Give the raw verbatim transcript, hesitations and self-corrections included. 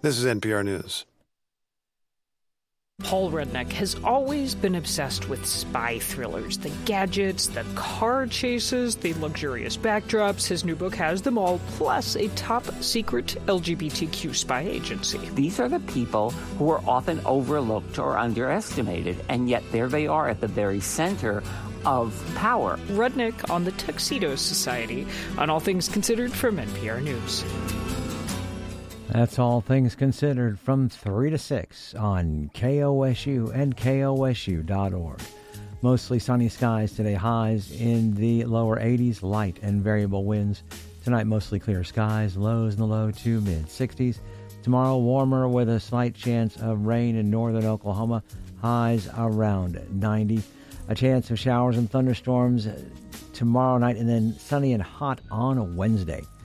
This is N P R News. Paul Rudnick has always been obsessed with spy thrillers, the gadgets, the car chases, the luxurious backdrops. His new book has them all, plus a top-secret L G B T Q spy agency. These are the people who are often overlooked or underestimated, and yet there they are at the very center of power. Rudnick on the Tuxedo Society, on All Things Considered from N P R News. That's All Things Considered from three to six on K O S U and K O S U dot org. Mostly sunny skies today, highs in the lower eighties, light and variable winds. Tonight, mostly clear skies, lows in the low to mid-sixties. Tomorrow, warmer with a slight chance of rain in northern Oklahoma, highs around ninety. A chance of showers and thunderstorms tomorrow night, and then sunny and hot on Wednesday.